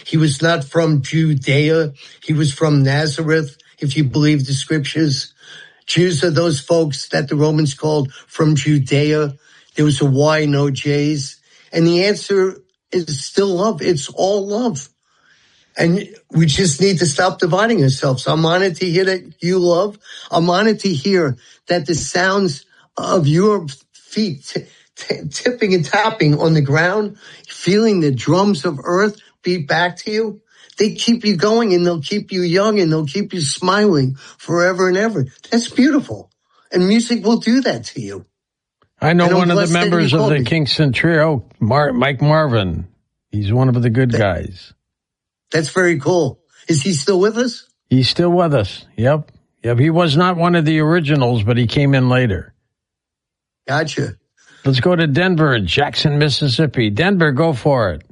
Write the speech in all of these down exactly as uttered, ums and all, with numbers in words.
He was not from Judea. He was from Nazareth, if you believe the scriptures. Jews are those folks that the Romans called from Judea. There was a Y, no J's. And the answer is still love. It's all love. And we just need to stop dividing ourselves. I'm honored to hear that you love. I'm honored to hear that the sounds of your feet t- t- tipping and tapping on the ground, feeling the drums of earth beat back to you, they keep you going and they'll keep you young and they'll keep you smiling forever and ever. That's beautiful. And music will do that to you. I know one of the members of the Kingston Trio, Mar- Mike Marvin. He's one of the good that, guys. That's very cool. Is he still with us? He's still with us. Yep. Yep. He was not one of the originals, but he came in later. Gotcha. Let's go to Denver, Jackson, Mississippi. Denver, go for it.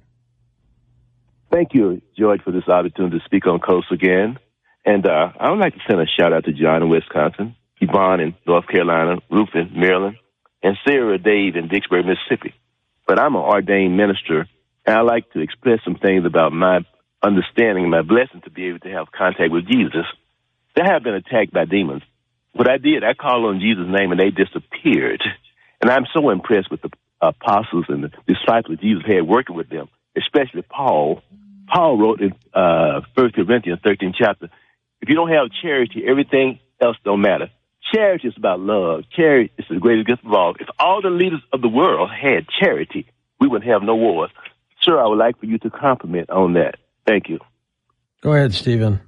Thank you, George, for this opportunity to speak on Coast again. And uh, I would like to send a shout-out to John in Wisconsin, Yvonne in North Carolina, Ruth in Maryland, and Sarah Dave in Vicksburg, Mississippi. But I'm an ordained minister, and I like to express some things about my understanding, my blessing to be able to have contact with Jesus. They have been attacked by demons. What I did, I called on Jesus' name, and they disappeared. And I'm so impressed with the apostles and the disciples Jesus had working with them, especially Paul. Paul wrote in uh, First Corinthians thirteen chapter, if you don't have charity, everything else don't matter. Charity is about love. Charity is the greatest gift of all. If all the leaders of the world had charity, we would have no wars. Sir, I would like for you to compliment on that. Thank you. Go ahead, Stephen.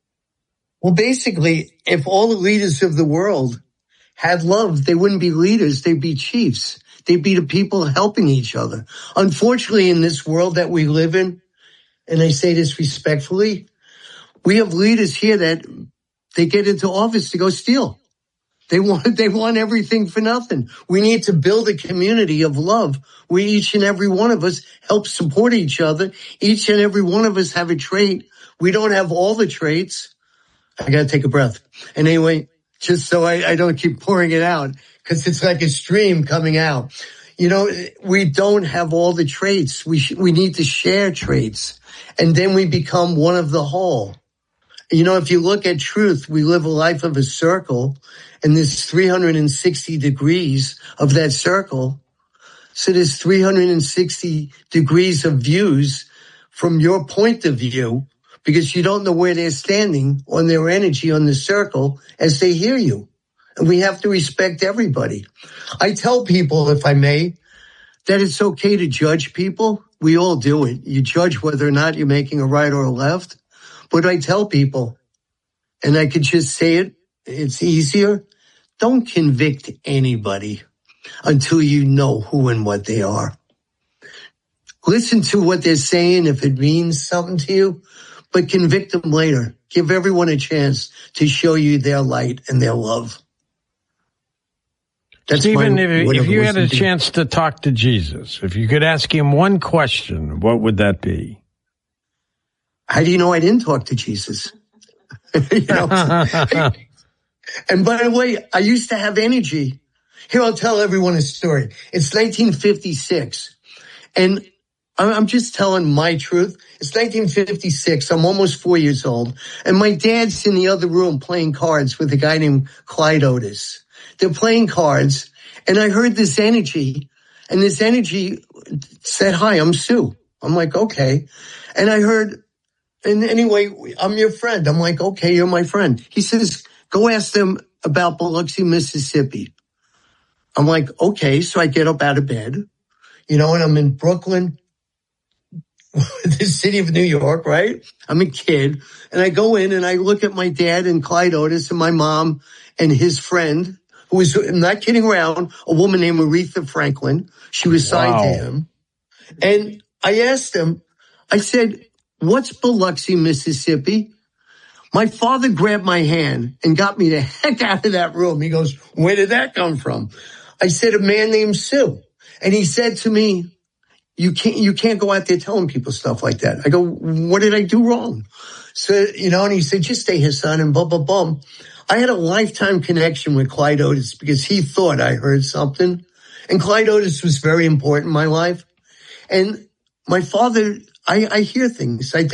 Well, basically, if all the leaders of the world had love, they wouldn't be leaders. They'd be chiefs. They'd be the people helping each other. Unfortunately, in this world that we live in, and I say this respectfully, we have leaders here that they get into office to go steal. They want, they want everything for nothing. We need to build a community of love where each and every one of us help support each other. Each and every one of us have a trait. We don't have all the traits. I got to take a breath. And anyway, just so I, I don't keep pouring it out, because it's like a stream coming out. You know, we don't have all the traits. We sh- we need to share traits, and then we become one of the whole. You know, if you look at truth, we live a life of a circle, and there's three hundred sixty degrees of that circle. So there's three hundred sixty degrees of views from your point of view, because you don't know where they're standing on their energy on the circle as they hear you. And we have to respect everybody. I tell people, if I may, that it's okay to judge people. We all do it. You judge whether or not you're making a right or a left. But I tell people, and I could just say it, it's easier, don't convict anybody until you know who and what they are. Listen to what they're saying if it means something to you, but convict them later. Give everyone a chance to show you their light and their love. That's Stephen, if, if you had a chance to talk to Jesus, if you could ask him one question, what would that be? How do you know I didn't talk to Jesus? you know? And by the way, I used to have energy. Here, I'll tell everyone a story. It's nineteen fifty-six, and I'm just telling my truth. It's nineteen fifty-six. I'm almost four years old, and my dad's in the other room playing cards with a guy named Clyde Otis. They're playing cards, and I heard this energy, and this energy said, "Hi, I'm Sue." I'm like, okay. And I heard, and anyway, I'm your friend. I'm like, okay, you're my friend. He says, go ask them about Biloxi, Mississippi. I'm like, okay. So I get up out of bed, you know, and I'm in Brooklyn, the city of New York, right? I'm a kid. And I go in and I look at my dad and Clyde Otis and my mom and his friend, who was, I'm not kidding around, a woman named Aretha Franklin. She was signed wow. to him. And I asked him, I said, what's Biloxi, Mississippi? My father grabbed my hand and got me the heck out of that room. He goes, where did that come from? I said, a man named Sue. And he said to me, you can't, you can't go out there telling people stuff like that. I go, what did I do wrong? So, you know, and he said, just stay here, son, and blah, blah, blah. I had a lifetime connection with Clyde Otis because he thought I heard something. And Clyde Otis was very important in my life. And my father, I, I hear things. I